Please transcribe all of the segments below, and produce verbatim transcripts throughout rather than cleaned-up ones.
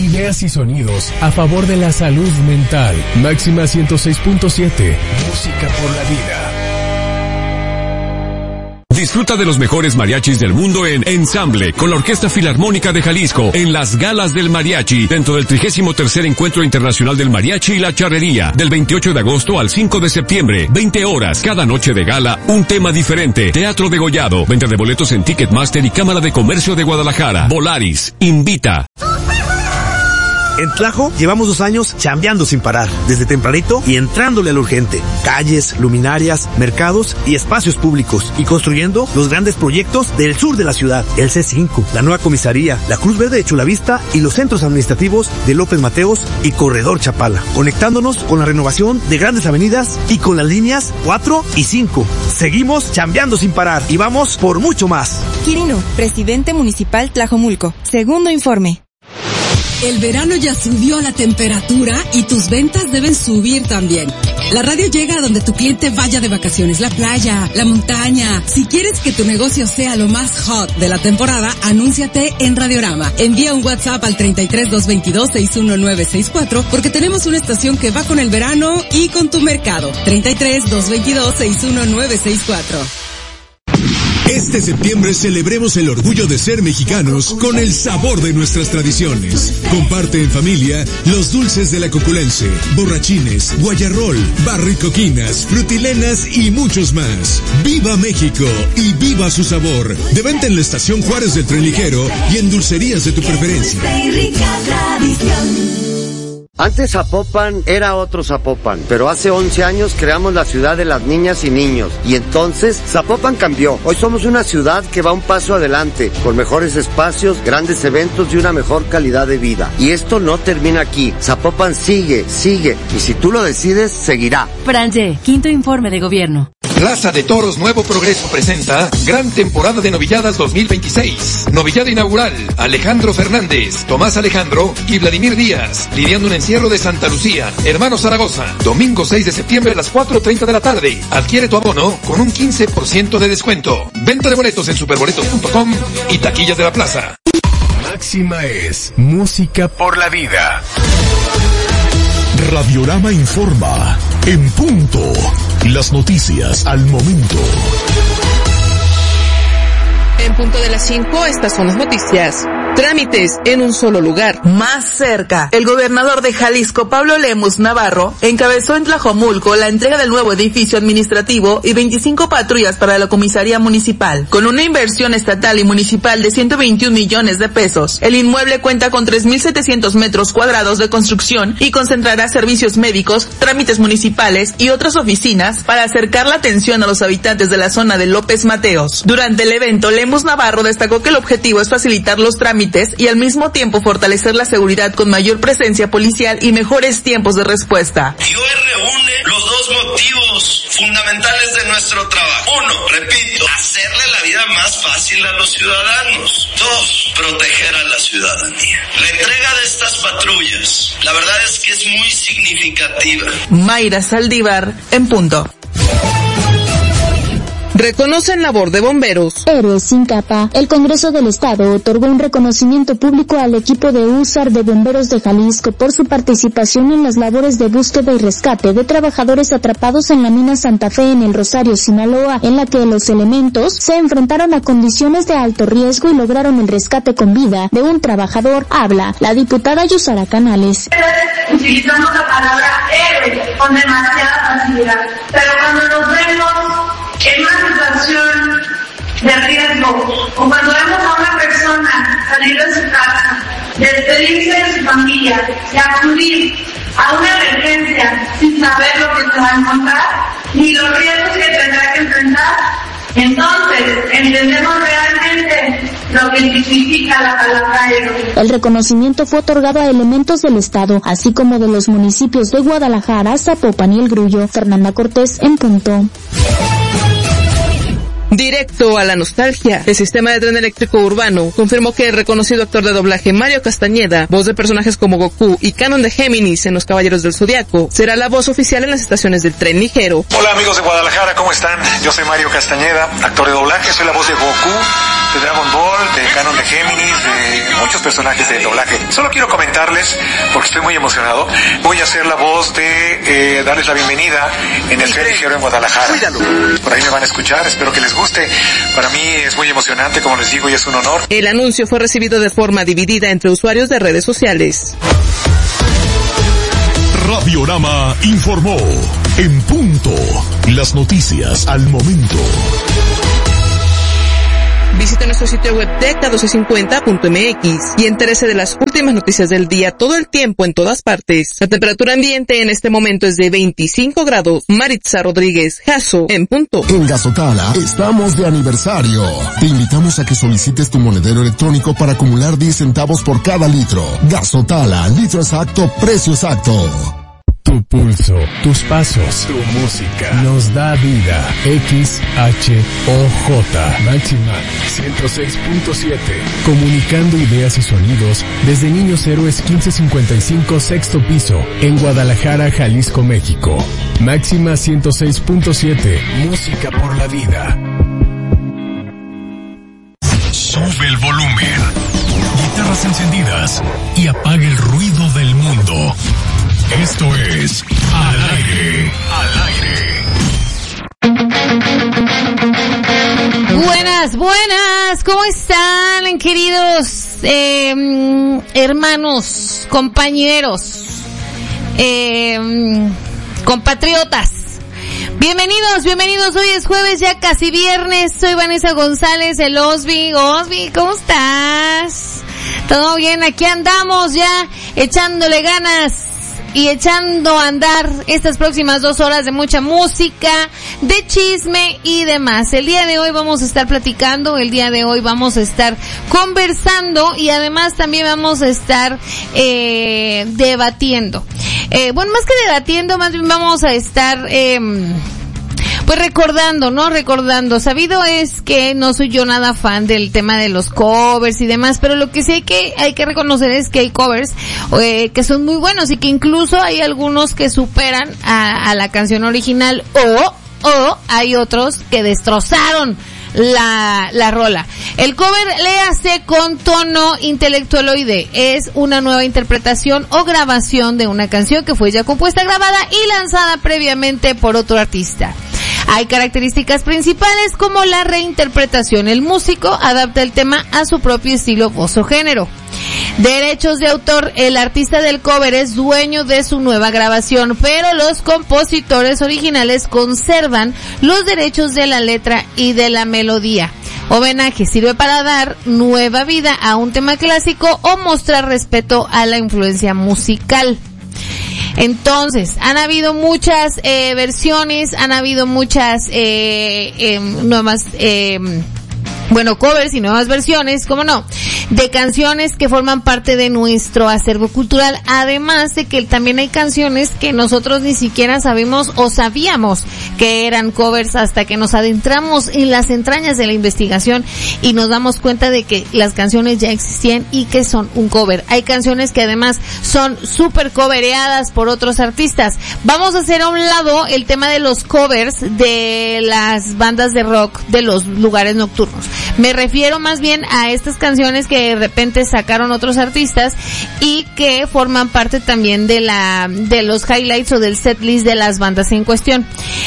Ideas y sonidos a favor de la salud mental. Máxima ciento seis punto siete. Música por la vida. Disfruta de los mejores mariachis del mundo en Ensamble, con la Orquesta Filarmónica de Jalisco, en las Galas del Mariachi, dentro del trigésimo tercer Encuentro Internacional del Mariachi y la Charrería, del veintiocho de agosto al cinco de septiembre, veinte horas, cada noche de gala, un tema diferente. Teatro degollado, venta de boletos en Ticketmaster y Cámara de Comercio de Guadalajara. Volaris, invita. En Tlajo llevamos dos años chambeando sin parar, desde tempranito y entrándole al urgente. Calles, luminarias, mercados y espacios públicos, y construyendo los grandes proyectos del sur de la ciudad. El C cinco, la nueva comisaría, la Cruz Verde de Chulavista y los centros administrativos de López Mateos y Corredor Chapala, conectándonos con la renovación de grandes avenidas y con las líneas cuatro y cinco. Seguimos chambeando sin parar y vamos por mucho más. Quirino, presidente municipal Tlajomulco. Segundo informe. El verano ya subió la temperatura y tus ventas deben subir también. La radio llega a donde tu cliente vaya de vacaciones, la playa, la montaña. Si quieres que tu negocio sea lo más hot de la temporada, anúnciate en Radiorama. Envía un WhatsApp al treinta y tres, doscientos veintidós, sesenta y uno nueve sesenta y cuatro porque tenemos una estación que va con el verano y con tu mercado. treinta y tres, doscientos veintidós, sesenta y uno nueve sesenta y cuatro. Este septiembre celebremos el orgullo de ser mexicanos con el sabor de nuestras tradiciones. Comparte en familia los dulces de la Coculense, borrachines, guayarrol, barricoquinas, frutilenas y muchos más. ¡Viva México y viva su sabor! De venta en la Estación Juárez del Tren Ligero y en dulcerías de tu preferencia. Antes Zapopan era otro Zapopan, pero hace once años creamos la ciudad de las niñas y niños, y entonces Zapopan cambió. Hoy somos una ciudad que va un paso adelante, con mejores espacios, grandes eventos y una mejor calidad de vida. Y esto no termina aquí. Zapopan sigue, sigue, y si tú lo decides, seguirá. Franje, quinto informe de gobierno. Plaza de Toros Nuevo Progreso presenta Gran Temporada de Novilladas dos mil veintiséis. Novillada inaugural, Alejandro Fernández, Tomás Alejandro y Vladimir Díaz, lidiando un encierro de Santa Lucía, Hermano Zaragoza. Domingo seis de septiembre a las cuatro treinta de la tarde. Adquiere tu abono con un quince por ciento de descuento. Venta de boletos en superboletos punto com y taquillas de la plaza. Máxima es música por la vida. Radiorama informa en punto. Las noticias al momento. En punto de las cinco, estas son las noticias. Trámites en un solo lugar. Más cerca, el gobernador de Jalisco, Pablo Lemus Navarro, encabezó en Tlajomulco la entrega del nuevo edificio administrativo y veinticinco patrullas para la comisaría municipal. Con una inversión estatal y municipal de ciento veintiún millones de pesos, el inmueble cuenta con tres mil setecientos metros cuadrados de construcción y concentrará servicios médicos, trámites municipales y otras oficinas para acercar la atención a los habitantes de la zona de López Mateos. Durante el evento, Lemus Navarro destacó que el objetivo es facilitar los trámites y al mismo tiempo fortalecer la seguridad con mayor presencia policial y mejores tiempos de respuesta. Y hoy reúne los dos motivos fundamentales de nuestro trabajo. Uno, repito, hacerle la vida más fácil a los ciudadanos. Dos, proteger a la ciudadanía. La entrega de estas patrullas, la verdad es que es muy significativa. Mayra Saldívar, en punto. Reconocen labor de bomberos. Héroes sin capa. El Congreso del Estado otorgó un reconocimiento público al equipo de U S A R de Bomberos de Jalisco por su participación en las labores de búsqueda y rescate de trabajadores atrapados en la mina Santa Fe en el Rosario, Sinaloa, en la que los elementos se enfrentaron a condiciones de alto riesgo y lograron el rescate con vida de un trabajador. Habla la diputada Yusara Canales. Utilizamos la palabra héroe con demasiada facilidad, pero cuando nos vemos en una situación de riesgo, o cuando vemos a una persona salir de su casa, despedirse de su familia y acudir a una emergencia sin saber lo que se va a encontrar, ni los riesgos que tendrá que enfrentar, entonces entendemos realmente lo que significa la palabra héroe. El reconocimiento fue otorgado a elementos del Estado, así como de los municipios de Guadalajara, Zapopan y El Grullo. Fernanda Cortés, en punto. Directo a la nostalgia. El sistema de tren eléctrico urbano confirmó que el reconocido actor de doblaje Mario Castañeda, voz de personajes como Goku y Canon de Géminis en Los Caballeros del Zodiaco, será la voz oficial en las estaciones del tren ligero. Hola amigos de Guadalajara, ¿cómo están? Yo soy Mario Castañeda, actor de doblaje, soy la voz de Goku de Dragon Ball, de Canon de Géminis, de muchos personajes del doblaje. Solo quiero comentarles, porque estoy muy emocionado, voy a hacer la voz de eh, darles la bienvenida en el Tren Ligero en Guadalajara. Cuídalo. Por ahí me van a escuchar, espero que les guste. Para mí es muy emocionante, como les digo, y es un honor. El anuncio fue recibido de forma dividida entre usuarios de redes sociales. Radiorama informó en punto las noticias al momento. Visite nuestro sitio web D E C A doce cincuenta punto M X y entérese de las últimas noticias del día todo el tiempo en todas partes. La temperatura ambiente en este momento es de veinticinco grados. Maritza Rodríguez, Jaso, en punto. En Gazotala estamos de aniversario. Te invitamos a que solicites tu monedero electrónico para acumular diez centavos por cada litro. Gazotala, litro exacto, precio exacto. Tu pulso, tus pasos, tu música nos da vida. X H O J Máxima ciento seis punto siete. Comunicando ideas y sonidos desde Niños Héroes quince cincuenta y cinco sexto piso en Guadalajara, Jalisco, México. Máxima ciento seis punto siete. Música por la vida. Sube el volumen. Guitarras encendidas y apaga el ruido del mundo. Esto es Al Aire, Al Aire. Buenas, buenas, ¿cómo están, queridos eh, hermanos, compañeros, eh, compatriotas? Bienvenidos, bienvenidos, hoy es jueves, ya casi viernes, soy Vanessa González, el Osby. Osby, ¿cómo estás? ¿Todo bien? Aquí andamos ya, echándole ganas y echando a andar estas próximas dos horas de mucha música, de chisme y demás. El día de hoy vamos a estar platicando, el día de hoy vamos a estar conversando y además también vamos a estar eh, debatiendo. Eh, bueno, más que debatiendo, más bien vamos a estar eh, pues recordando, ¿no? Recordando. Sabido es que no soy yo nada fan del tema de los covers y demás, pero lo que sí hay que, hay que reconocer es que hay covers eh, que son muy buenos y que incluso hay algunos que superan a, a la canción original o, o hay otros que destrozaron la, la rola. El cover, léase con tono intelectualoide, es una nueva interpretación o grabación de una canción que fue ya compuesta, grabada y lanzada previamente por otro artista. Hay características principales como la reinterpretación. El músico adapta el tema a su propio estilo, voz o género. Derechos de autor. El artista del cover es dueño de su nueva grabación, pero los compositores originales conservan los derechos de la letra y de la melodía. Homenaje sirve para dar nueva vida a un tema clásico o mostrar respeto a la influencia musical. Entonces, han habido muchas eh, versiones, han habido muchas eh, eh, nuevas, eh, bueno, covers y nuevas versiones, ¿cómo no?, de canciones que forman parte de nuestro acervo cultural, además de que también hay canciones que nosotros ni siquiera sabemos o sabíamos que eran covers hasta que nos adentramos en las entrañas de la investigación y nos damos cuenta de que las canciones ya existían y que son un cover. Hay canciones que además son súper covereadas por otros artistas. Vamos a hacer a un lado el tema de los covers de las bandas de rock de los lugares nocturnos. Me refiero más bien a estas canciones que de repente sacaron otros artistas y que forman parte también de la de los highlights o del setlist de las bandas en cuestión.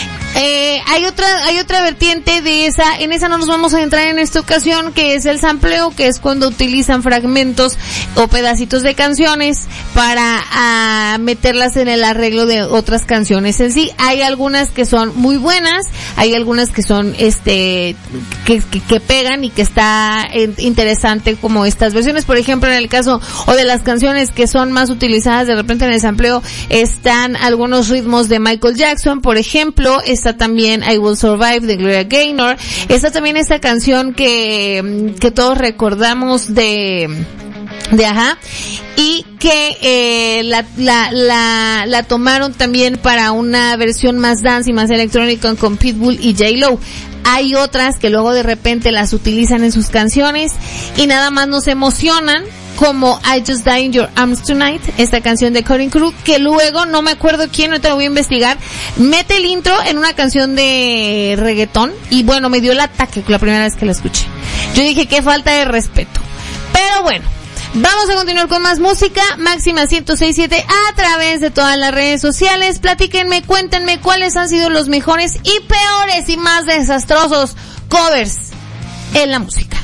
Eh, hay otra, hay otra vertiente de esa, en esa no nos vamos a entrar en esta ocasión, que es el sampleo, que es cuando utilizan fragmentos o pedacitos de canciones para a, meterlas en el arreglo de otras canciones en sí. Hay algunas que son muy buenas, hay algunas que son, este, que, que, que pegan y que está interesante como estas versiones. Por ejemplo, en el caso, o de las canciones que son más utilizadas de repente en el sampleo, están algunos ritmos de Michael Jackson, por ejemplo, está también I Will Survive de Gloria Gaynor, está también esta canción que, que todos recordamos de, de Ajá, y que eh, la, la, la, la tomaron también para una versión más dance y más electrónica con Pitbull y J-Lo. Hay otras que luego de repente las utilizan en sus canciones y nada más nos emocionan, como I Just Die in Your Arms Tonight, esta canción de Cutting Crew, que luego, no me acuerdo quién, no te lo voy a investigar, mete el intro en una canción de reggaetón, y bueno, me dio el ataque la primera vez que la escuché. Yo dije, qué falta de respeto. Pero bueno, vamos a continuar con más música. Máxima ciento seis punto siete a través de todas las redes sociales. Platíquenme, cuéntenme cuáles han sido los mejores y peores y más desastrosos covers en la música.